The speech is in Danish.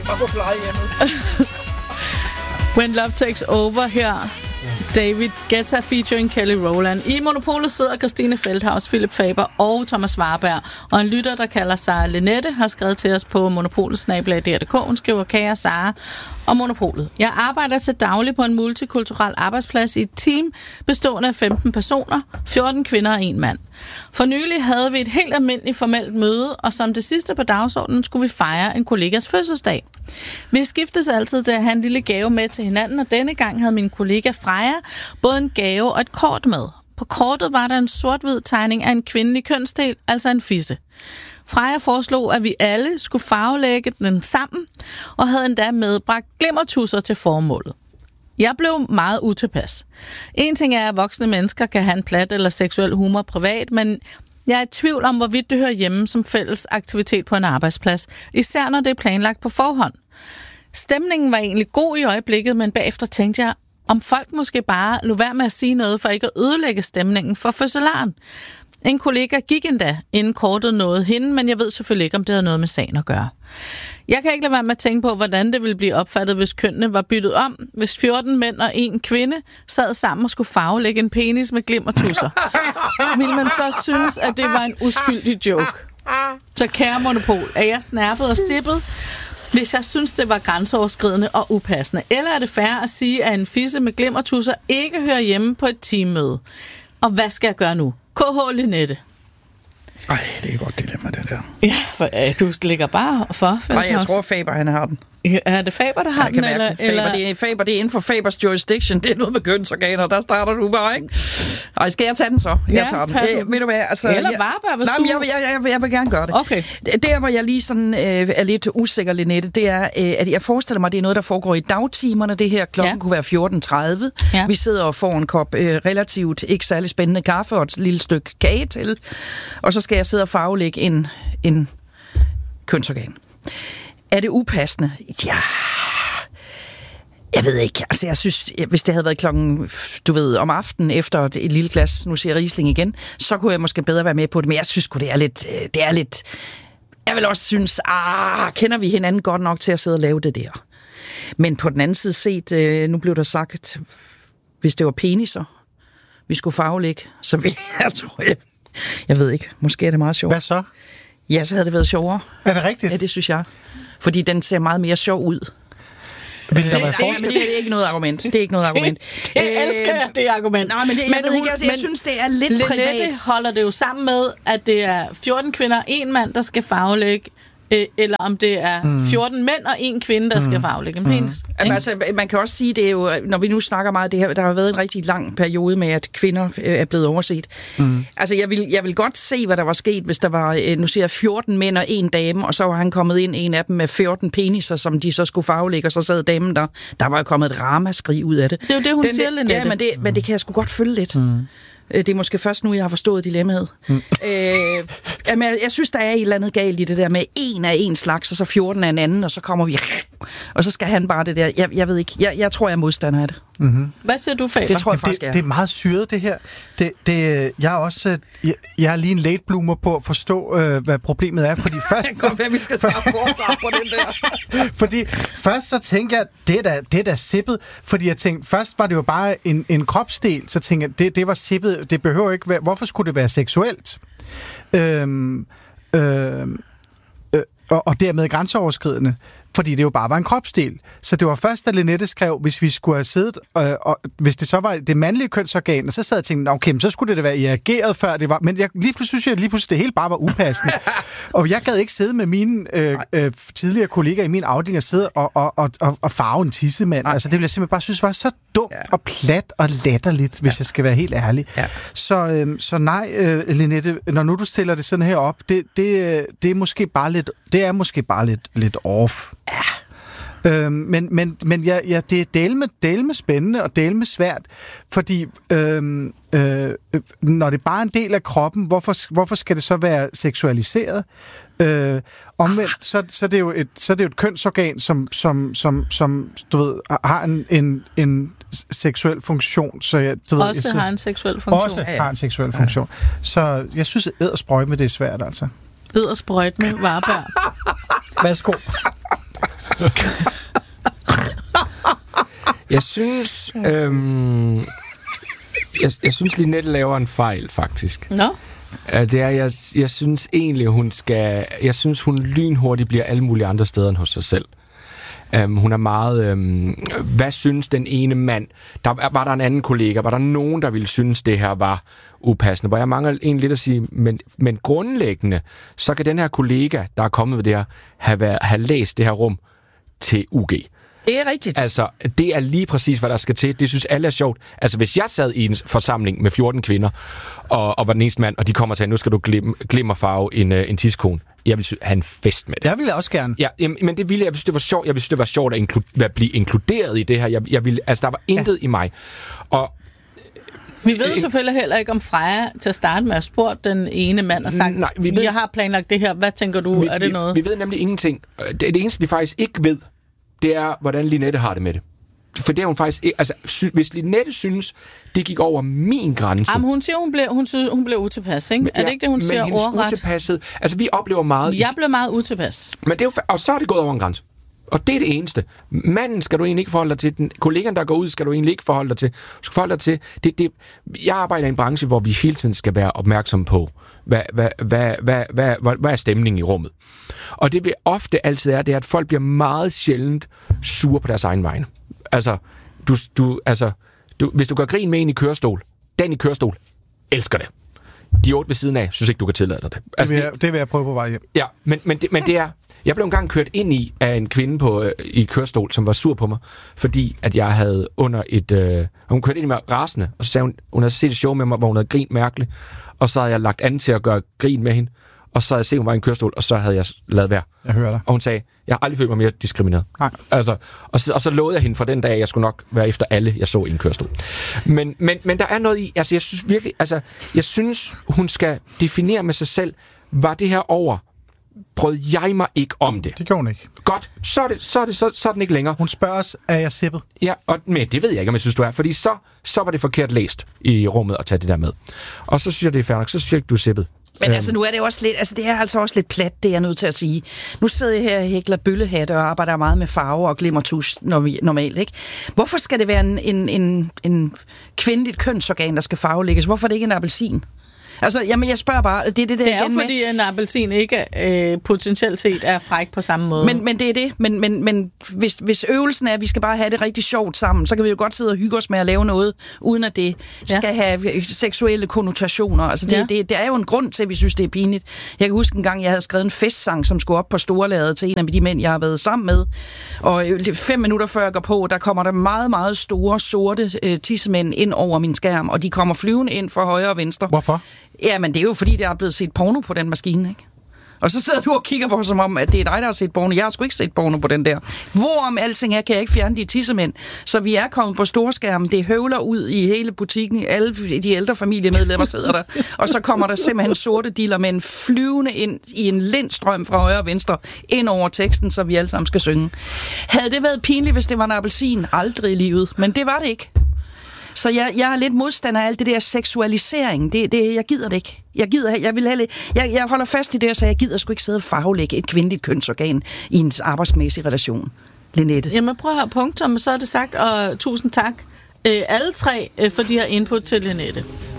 var på plejehjemmet. When Love Takes Over her. David Guetta featuring Kelly Rowland. I Monopolet sidder Christine Feldhaus, Philip Faber og Thomas Warberg. Og en lytter, der kalder sig Lenette, har skrevet til os på monopolet@dr.dk. Hun skriver: Kære Sara og Monopolet. Jeg arbejder til daglig på en multikulturel arbejdsplads i et team bestående af 15 personer, 14 kvinder og 1 mand. For nylig havde vi et helt almindeligt formelt møde, og som det sidste på dagsordenen skulle vi fejre en kollegas fødselsdag. Vi skiftes altid til at have en lille gave med til hinanden, og denne gang havde min kollega Freja både en gave og et kort med. På kortet var der en sort-hvid tegning af en kvindelig kønsdel, altså en fisse. Freja foreslog, at vi alle skulle farvelægge den sammen, og havde endda medbragt glimmertusser til formålet. Jeg blev meget utilpas. En ting er, at voksne mennesker kan have en plat eller seksuel humor privat, men jeg er i tvivl om, hvorvidt det hører hjemme som fælles aktivitet på en arbejdsplads, især når det er planlagt på forhånd. Stemningen var egentlig god i øjeblikket, men bagefter tænkte jeg, om folk måske bare lod være med at sige noget for ikke at ødelægge stemningen for fødselaren. En kollega gik endda, inden kortet nåede hende, men jeg ved selvfølgelig ikke, om det havde noget med sagen at gøre. Jeg kan ikke lade være med at tænke på, hvordan det ville blive opfattet, hvis kønnene var byttet om, hvis 14 mænd og 1 kvinde sad sammen og skulle farvelægge en penis med glimmertusser. Ville man så synes, at det var en uskyldig joke? Så kære Monopol, er jeg snærpet og sippet, hvis jeg synes, det var grænseoverskridende og upassende? Eller er det fair at sige, at en fisse med glimmertusser ikke hører hjemme på et teammøde? Og hvad skal jeg gøre nu? KH Linette. Ej, det er et godt dilemma, det der. Ja, for du ligger bare for. Nej, jeg tror, Faber, han har den. Er det Faber, der har den? Faber, det er inden for Fabers jurisdiction. Det er noget med kønsorganer. Der starter du bare, ikke? Ej, skal jeg tage den så? Jeg tager den. Ved du hvad, altså, eller Warberg, hvis du... Jeg vil gerne gøre det. Okay. Der, hvor jeg lige sådan, er lidt usikker, Linette, det er, at jeg forestiller mig, det er noget, der foregår i dagtimerne. Det her klokken kunne være 14.30. Ja. Vi sidder og får en kop relativt ikke særlig spændende kaffe og et lille stykke kage til. Og så skal jeg sidde og farvelægge en kønsorgan. Er det upassende? Ja, jeg ved ikke. Altså, jeg synes, hvis det havde været klokken, du ved, om aftenen efter et lille glas, nu siger jeg Riesling igen, så kunne jeg måske bedre være med på det. Men jeg synes det er lidt... Jeg vil også synes, kender vi hinanden godt nok til at sidde og lave det der? Men på den anden side set, nu blev der sagt, hvis det var peniser, vi skulle farvelægge, så vil jeg, tror jeg ved ikke, måske er det meget sjovt. Hvad så? Ja, så havde det været sjovere. Er det rigtigt? Ja, det synes jeg. Fordi den ser meget mere sjov ud. Vil der være forskel? Men det er ikke noget argument. Det er ikke noget argument. Jeg elsker det argument. Nej, men jeg ved ikke, jeg synes, det er lidt privat. Linette holder det jo sammen med, at det er 14 kvinder og 1 mand, der skal farvelægge, eller om det er 14 mænd og 1 kvinde, der skal farvelægge en penis. Altså, man kan også sige, det er jo, når vi nu snakker meget, det her, der har været en rigtig lang periode med, at kvinder er blevet overset. Altså, jeg vil godt se, hvad der var sket, hvis der var, nu siger jeg, 14 mænd og 1 dame, og så var han kommet ind, en af dem med 14 peniser, som de så skulle farvelægge, og så sad damen der. Der var jo kommet et ramaskrig ud af det. Det er jo det, hun siger, Linette. Ja, men det kan jeg sgu godt følge lidt. Det er måske først nu, jeg har forstået dilemmaet. Jeg synes, der er et eller andet galt i det der med 1 af en slags, og så 14 af en anden, og så kommer vi... Og så skal han bare det der. Jeg ved ikke. Jeg tror, jeg er modstander af det. Hvad siger du, Faber? Det tror jeg faktisk, det er meget syret, det her. Jeg er også... Jeg er lige en late bloomer på at forstå, hvad problemet er, fordi først... Det kan godt være, vi skal starte forfra på den der. Fordi først så tænker jeg, det er da sippet, fordi jeg tænkte, først var det jo bare en kropsdel, så tænkte jeg, det var sippet, det behøver ikke være... Hvorfor skulle det være seksuelt? Og dermed grænseoverskridende, fordi det jo bare var en kropsdel. Så det var først, da Linette skrev, hvis vi skulle have siddet, og hvis det så var det mandlige kønsorgan, og så sad jeg og tænkte, okay, så skulle det da være reageret før det var, men lige pludselig det hele bare var upassende. Og jeg gad ikke sidde med mine tidligere kollegaer i min afdeling og sidde og farve en tissemand. Altså, det ville jeg simpelthen bare synes var så dumt og plat og latterligt, hvis jeg skal være helt ærlig. Ja. Så nej, Linette, når nu du stiller det sådan her op, det er måske bare lidt off. Ja. Men det er delme spændende og delme svært, fordi når det bare er en del af kroppen, hvorfor skal det så være seksualiseret? Omvendt, så er det jo et kønsorgan, som du ved, har en seksuel funktion. Så har en seksuel funktion. Også har en seksuel funktion. Så jeg synes, at eddersprøjt med det er svært, altså. Eddersprøjt med Warberg. Værsgo. Jeg synes... Jeg synes, Linette laver en fejl, faktisk. Nå? Det er, jeg synes egentlig, jeg synes, hun lynhurtigt bliver alle mulige andre steder end hos sig selv. Hun er meget... hvad synes den ene mand? Var der en anden kollega? Var der nogen, der ville synes, det her var upassende? Hvor jeg mangler egentlig lidt at sige, men grundlæggende, så kan den her kollega, der er kommet med det her, have læst det her rum til UG. Det er rigtigt. Altså, det er lige præcis, hvad der skal til. Det synes alle er sjovt. Altså, hvis jeg sad i en forsamling med 14 kvinder, og var den eneste mand, og de kommer til, nu skal du glimmerfarve en tidskone. Jeg vil have en fest med det. Jeg ville også gerne. Ja, men det ville jeg. Jeg synes, det var sjovt. Jeg synes, det var sjovt at blive inkluderet i det her. Jeg ville, altså, der var intet i mig. Og vi ved selvfølgelig heller ikke, om Freja til at starte med at spørge den ene mand og sagt, nej, jeg har planlagt det her. Hvad tænker du? Er det noget? Vi ved nemlig ingenting. Det eneste, vi faktisk ikke ved, det er, hvordan Linette har det med det. For det er hun faktisk ikke... Altså, hvis Linette synes, det gik over min grænse... Jamen, hun siger, hun blev utilpas, ikke? Er det ikke det, hun siger ordret? Men utilpasset... Altså, vi oplever meget... Jeg blev meget utilpas. Men det er jo, og så er det gået over en grænse. Og det er det eneste. Manden skal du egentlig ikke forholde dig til. Den kollegaen, der går ud, skal du egentlig ikke forholde dig til. Du skal forholde dig til... Jeg arbejder i en branche, hvor vi hele tiden skal være opmærksom på, hvad er stemningen i rummet. Og det vil ofte altid er, det er, at folk bliver meget sjældent sure på deres egen vegne. Altså, hvis du gør grin med en i kørestol, den i kørestol elsker det. De 8 ved siden af, synes ikke, du kan tillade dig det. Altså, det vil jeg prøve på vej hjem. Ja, men det er... Jeg blev engang kørt ind af en kvinde i kørestol, som var sur på mig, fordi at jeg havde under et... hun kørte ind i mig rasende, og så sagde hun havde set et show med mig, hvor hun havde grint mærkeligt, og så havde jeg lagt an til at gøre grin med hende, og så havde jeg set, hun var i en kørestol, og så havde jeg lavet være. Jeg hører dig. Og hun sagde, jeg har aldrig følt mig mere diskrimineret. Nej. Altså, og så lovede jeg hende fra den dag, at jeg skulle nok være efter alle, jeg så i en kørestol. Men der er noget i... Altså, jeg synes virkelig... Altså, jeg synes, hun skal definere med sig selv, var det her over... Prøvede jeg mig ikke om det? Det gjorde hun ikke. Godt, så er den ikke længere. Hun spørger os, er jeg sippet? Ja, men det ved jeg ikke, om jeg synes, du er. Fordi så var det forkert læst i rummet at tage det der med. Og så synes jeg, det er fair nok. Så synes jeg ikke, du er sippet. Men altså, nu er det også lidt, altså det er altså også lidt plat, det er jeg nødt til at sige. Nu sidder jeg her og hækler bøllehatte og arbejder meget med farver og glimmertusch normalt, ikke? Hvorfor skal det være en kvindeligt kønsorgan, der skal farvelægges? Hvorfor er det ikke en appelsin? Altså, jamen, jeg spørger bare, det er jo fordi en appelsin ikke potentielt set er fræk på samme måde. Men det er det. Men hvis øvelsen er, at vi skal bare have det rigtig sjovt sammen, så kan vi jo godt sidde og hygge os med at lave noget, uden at det skal have seksuelle konnotationer. Altså, det er jo en grund til, at vi synes, det er pinligt. Jeg kan huske en gang, jeg havde skrevet en festsang, som skulle op på Storlaget til en af de mænd, jeg har været sammen med. Og 5 minutter før jeg går på, der kommer der meget, meget store, sorte tissemænd ind over min skærm, og de kommer flyvende ind fra højre og venstre. Hvorfor? Jamen, det er jo fordi, der er blevet set porno på den maskine, ikke? Og så sidder du og kigger på, som om, at det er dig, der har set porno. Jeg har sgu ikke set porno på den der. Hvorom alting er, kan jeg ikke fjerne de tissemænd. Så vi er kommet på storskærmen. Det høvler ud i hele butikken. Alle de ældre familiemedlemmer sidder der. Og så kommer der simpelthen sorte dillermænd flyvende ind i en lindstrøm fra højre og venstre ind over teksten, så vi alle sammen skal synge. Havde det været pinligt, hvis det var en appelsin? Aldrig i livet. Men det var det ikke. Så jeg er lidt modstander af alt det der seksualisering. Jeg gider det ikke. Jeg holder fast i det, så jeg gider sgu ikke sidde og farvelægge et kvindeligt kønsorgan i en arbejdsmæssig relation. Linette. Jamen prøv at høre punktum, så er det sagt, og tusind tak alle tre for de her input til Linette.